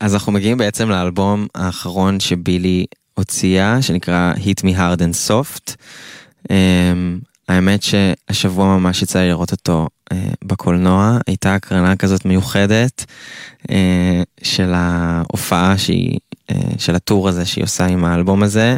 אז אנחנו מגיעים בעצם לאלבום האחרון שבילי הוציאה, שנקרא Hit Me Hard and Soft. האמת שהשבוע ממש יצא לי לראות אותו בקולנוע. הייתה הקרנה כזאת מיוחדת של ההופעה של הטור הזה שהיא עושה עם האלבום הזה.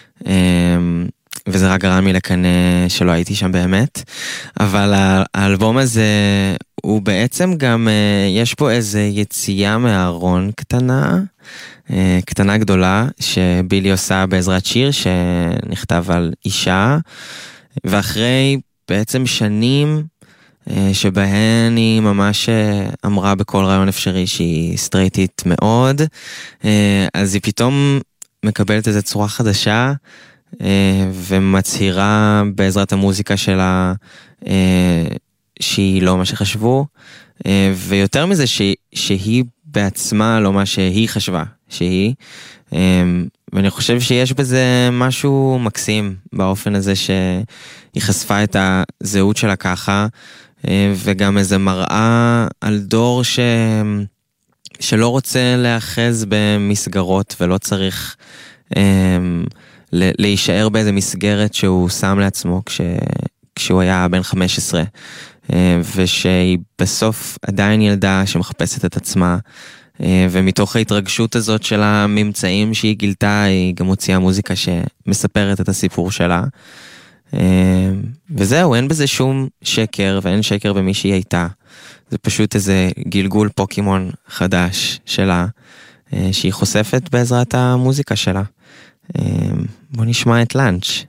וזה רק גרם לי לקנא שלא הייתי שם באמת. אבל האלבום הזה הוא בעצם גם, יש פה איזה יציאה מהארון קטנה גדולה, שבילי עושה בעזרת שיר שנכתב על אישה, ואחרי בעצם שנים שבהן היא ממש אמרה בכל רעיון אפשרי שהיא סטרייטית מאוד, אז היא פתאום מקבלת איזו צורה חדשה, ומצהירה בעזרת המוזיקה שלה שהיא לא מה שחשבו, ויותר מזה שהיא בעצמה לא מה שהיא חשבה שהיא, ואני חושב שיש בזה משהו מקסים באופן הזה שהיא חשפה את הזהות שלה ככה, וגם איזה מראה על דור שלא רוצה להאחז במסגרות ולא צריך להישאר באיזה מסגרת שהוא שם לעצמו כשהוא היה בן 15, ושהיא בסוף עדיין ילדה שמחפשת את עצמה, ומתוך ההתרגשות הזאת של הממצאים שהיא גילתה, היא גם הוציאה מוזיקה שמספרת את הסיפור שלה. וזהו, אין בזה שום שקר, ואין שקר במי שהיא הייתה. זה פשוט איזה גלגול פוקימון חדש שלה, שהיא חושפת בעזרת המוזיקה שלה. בוא נשמע את לאנץ'.